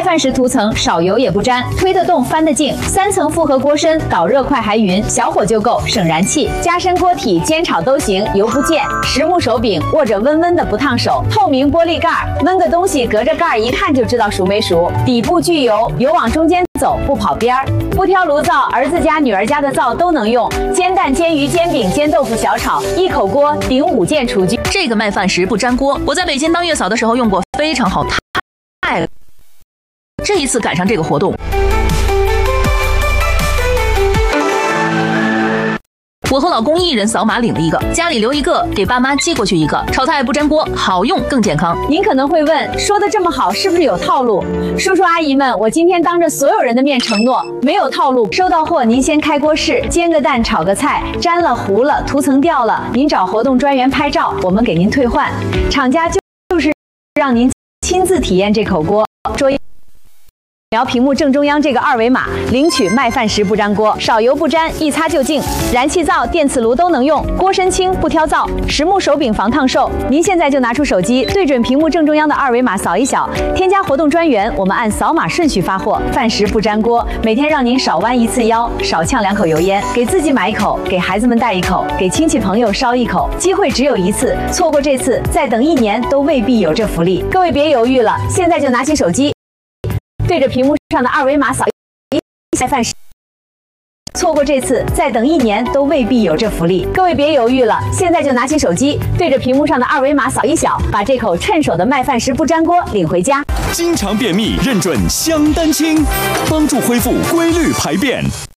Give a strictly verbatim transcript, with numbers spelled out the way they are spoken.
饭时涂层少油也不粘，推得动翻得净，三层复合锅身，导热快还匀，小火就够，省燃气。加深锅体煎炒都行，油不溅。实木手柄握着温温的不烫手，透明玻璃盖儿，焖个东西隔着盖儿一看就知道熟没熟。底部聚油，油往中间走，不跑边儿。不挑炉灶，儿子家女儿家的灶都能用。煎蛋、煎鱼、煎饼、煎豆腐、小炒，一口锅顶五件厨具。 这个麦饭石不粘锅，我在北京当月嫂的时候用过，非常好，太。这一次赶上这个活动，我和老公一人扫码领了一个，家里留一个，给爸妈寄过去一个。炒菜不粘锅，好用更健康。 您可能会问，说的这么好，是不是有套路？叔叔阿姨们，我今天当着所有人的面承诺，没有套路。收到货，您先开锅试，煎个蛋，炒个菜，粘了糊了，涂层掉了，您找活动专员拍照，我们给您退换。厂家就就是让您亲自体验这口锅。桌描屏幕正中央这个二维码，领取麦饭石不粘锅，少油不粘，一擦就净。燃气灶、电磁炉都能用，锅身轻不挑灶，实木手柄防烫受。您现在就拿出手机，对准屏幕正中央的二维码扫一扫，添加活动专员，我们按扫码顺序发货。饭石不粘锅，每天让您少弯一次腰，少呛两口油烟。给自己买一口，给孩子们带一口，给亲戚朋友烧一口。机会只有一次，错过这次，再等一年都未必有这福利。各位别犹豫了，现在就拿起手机，对着屏幕上的二维码扫一下饭石，错过这次，再等一年都未必有这福利。各位别犹豫了，现在就拿起手机，对着屏幕上的二维码扫一扫，把这口趁手的麦饭石不粘锅领回家。 经常便秘，认准香丹清，帮助恢复规律排便。